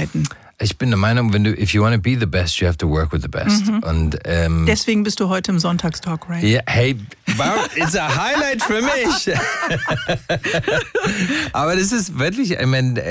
arbeiten? Ich bin der Meinung, if you want to be the best, you have to work with the best. Und, deswegen bist du heute im Sonntagstalk, Ray. Ja, hey, wow, it's a highlight für mich. Aber das ist wirklich, ich meine,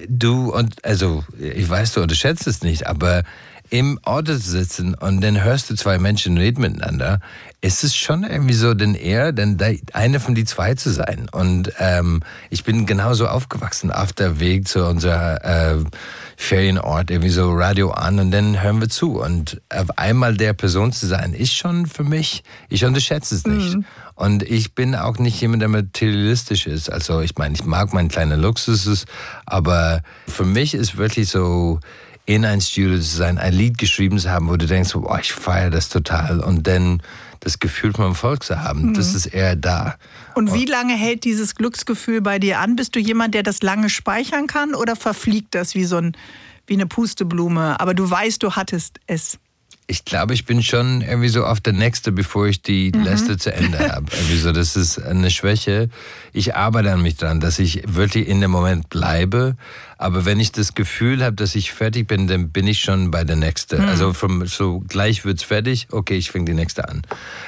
ich weiß, du unterschätzt es nicht, aber im Auto zu sitzen und dann hörst du zwei Menschen reden miteinander, ist es schon irgendwie so, eine von die zwei zu sein. Und ich bin genauso aufgewachsen auf der Weg zu unserer Ferienort, irgendwie so Radio an und dann hören wir zu. Und auf einmal der Person zu sein, ist schon für mich, ich unterschätze es nicht. Und ich bin auch nicht jemand, der materialistisch ist. Also ich meine, ich mag meinen kleinen Luxus, aber für mich ist wirklich so, in ein Studio zu sein, ein Lied geschrieben zu haben, wo du denkst, oh, ich feiere das total und dann das Gefühl vom Erfolg zu haben, das ist eher da. Und wie lange hält dieses Glücksgefühl bei dir an? Bist du jemand, der das lange speichern kann oder verfliegt das wie eine Pusteblume, aber du weißt, du hattest es? Ich glaube, ich bin schon irgendwie so auf der Nächste, bevor ich die letzte zu Ende habe. So, das ist eine Schwäche. Ich arbeite an mich dran, dass ich wirklich in dem Moment bleibe. Aber wenn ich das Gefühl habe, dass ich fertig bin, dann bin ich schon bei der Nächste. Also so gleich wird's fertig, okay, ich fange die Nächste an.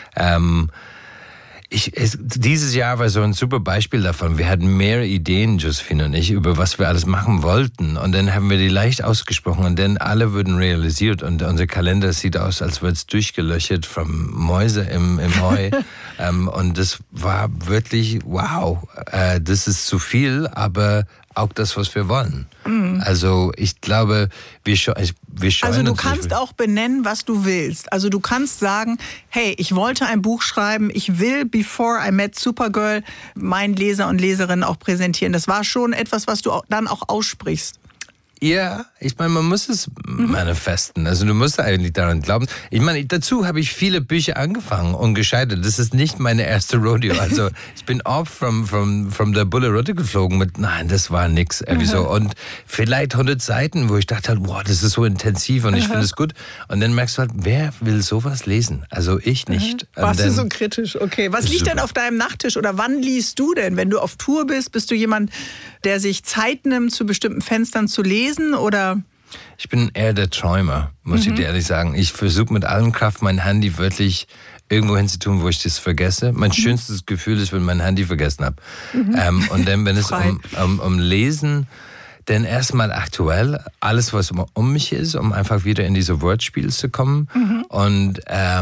Dieses Jahr war so ein super Beispiel davon. Wir hatten mehrere Ideen, Josephine und ich, über was wir alles machen wollten. Und dann haben wir die leicht ausgesprochen und dann alle wurden realisiert. Und unser Kalender sieht aus, als würde es durchgelöchert von Mäuse im Heu. Und das war wirklich, wow, das ist zu viel, aber auch das, was wir wollen. Also ich glaube, wir scheuen Also du kannst auch benennen, was du willst. Also du kannst sagen, hey, ich wollte ein Buch schreiben, ich will Before I Met Supergirl meinen Leser und Leserinnen auch präsentieren. Das war schon etwas, was du dann auch aussprichst. Ja, ich meine, man muss es manifesten. Also du musst eigentlich daran glauben. Ich meine, dazu habe ich viele Bücher angefangen und gescheitert. Das ist nicht meine erste Rodeo. Also ich bin oft from der Bulle runtergeflogen mit, nein, das war nix. So. Und vielleicht 100 Seiten, wo ich dachte, wow, das ist so intensiv und ich finde es gut. Und dann merkst du halt, wer will sowas lesen? Also ich nicht. Warst du so kritisch? Okay, was liegt denn auf deinem Nachttisch oder wann liest du denn? Wenn du auf Tour bist, bist du jemand, der sich Zeit nimmt, zu bestimmten Fenstern zu lesen? Oder? Ich bin eher der Träumer, muss ich dir ehrlich sagen. Ich versuche mit allen Kraft mein Handy wirklich irgendwo hinzutun, wo ich das vergesse. Mein schönstes Gefühl ist, wenn ich mein Handy vergessen habe. Und dann, wenn es um Lesen, dann erstmal aktuell, alles, was um mich ist, um einfach wieder in diese Wortspiele zu kommen. Und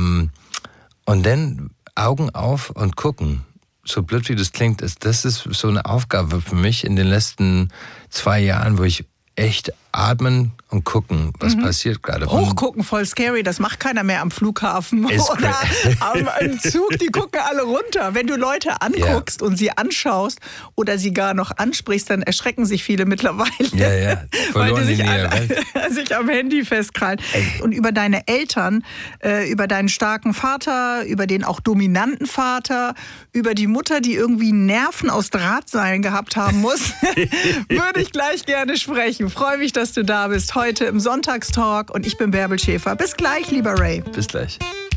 dann Augen auf und gucken. So blöd wie das klingt, das ist so eine Aufgabe für mich in den letzten 2 Jahren, wo ich echt atmen und gucken, was passiert gerade. Hochgucken, voll scary, das macht keiner mehr am Flughafen oder am Zug, die gucken alle runter. Wenn du Leute anguckst und sie anschaust oder sie gar noch ansprichst, dann erschrecken sich viele mittlerweile, weil die sich am Handy festkrallen. Und über deine Eltern, über deinen starken Vater, über den auch dominanten Vater, über die Mutter, die irgendwie Nerven aus Drahtseilen gehabt haben muss, würde ich gleich gerne sprechen. Freue mich, dass du da bist, heute im Sonntagstalk und ich bin Bärbel Schäfer. Bis gleich, lieber Ray. Bis gleich.